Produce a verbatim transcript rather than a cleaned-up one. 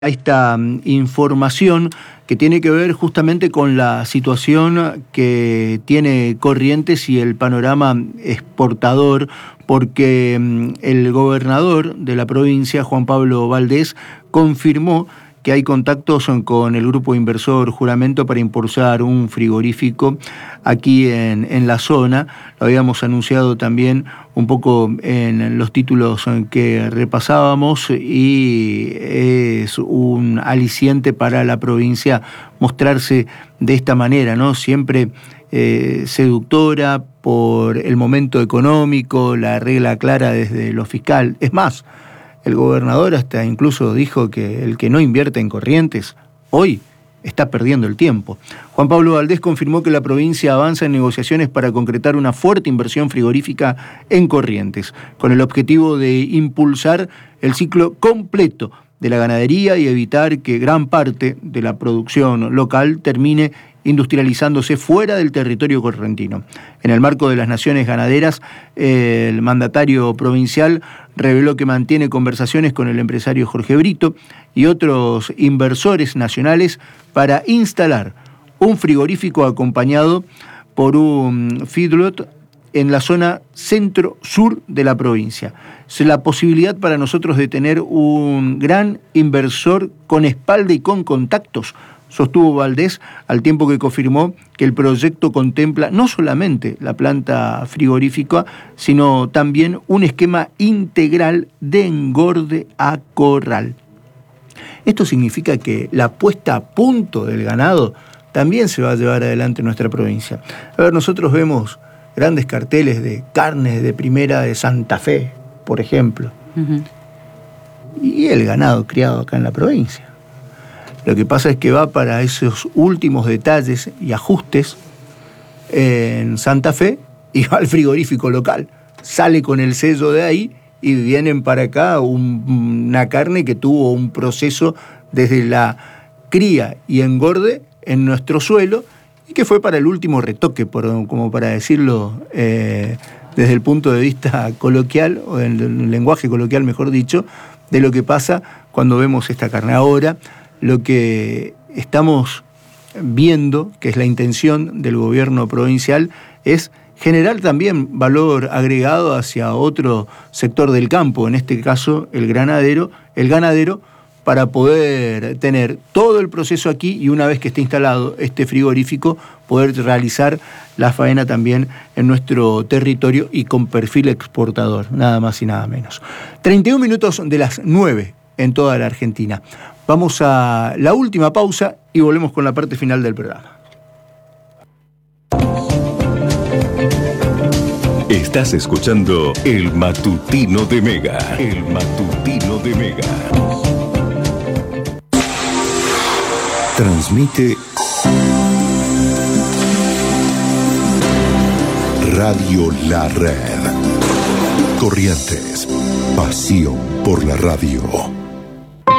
esta información que tiene que ver justamente con la situación que tiene Corrientes y el panorama exportador, porque el gobernador de la provincia, Juan Pablo Valdés, confirmó que hay contactos con el grupo inversor Juramento para impulsar un frigorífico aquí en, en la zona. Lo habíamos anunciado también un poco en los títulos que repasábamos y es un aliciente para la provincia mostrarse de esta manera, ¿no? Siempre eh, seductora por el momento económico, la regla clara desde lo fiscal. Es más, el gobernador hasta incluso dijo que el que no invierte en Corrientes hoy está perdiendo el tiempo. Juan Pablo Valdés confirmó que la provincia avanza en negociaciones para concretar una fuerte inversión frigorífica en Corrientes, con el objetivo de impulsar el ciclo completo de la ganadería y evitar que gran parte de la producción local termine industrializándose fuera del territorio correntino. En el marco de las Naciones Ganaderas, el mandatario provincial reveló que mantiene conversaciones con el empresario Jorge Brito y otros inversores nacionales para instalar un frigorífico acompañado por un feedlot en la zona centro-sur de la provincia. Es la posibilidad para nosotros de tener un gran inversor con espalda y con contactos, sostuvo Valdés, al tiempo que confirmó que el proyecto contempla no solamente la planta frigorífica, sino también un esquema integral de engorde a corral. Esto significa que la puesta a punto del ganado también se va a llevar adelante en nuestra provincia. A ver, nosotros vemos grandes carteles de carnes de primera de Santa Fe, por ejemplo, uh-huh. y el ganado criado acá en la provincia. Lo que pasa es que va para esos últimos detalles y ajustes en Santa Fe y va al frigorífico local. Sale con el sello de ahí y vienen para acá un, una carne que tuvo un proceso desde la cría y engorde en nuestro suelo y que fue para el último retoque, por, como para decirlo eh, desde el punto de vista coloquial, o en el lenguaje coloquial mejor dicho, de lo que pasa cuando vemos esta carne. Ahora, lo que estamos viendo, que es la intención del gobierno provincial, es generar también valor agregado hacia otro sector del campo, en este caso el ganadero, el ganadero, para poder tener todo el proceso aquí y una vez que esté instalado este frigorífico, poder realizar la faena también en nuestro territorio y con perfil exportador, nada más y nada menos. treinta y un minutos de las nueve en toda la Argentina. Vamos a la última pausa y volvemos con la parte final del programa. Estás escuchando El Matutino de Mega. El Matutino de Mega. Transmite Radio La Red. Corrientes. Pasión por la radio.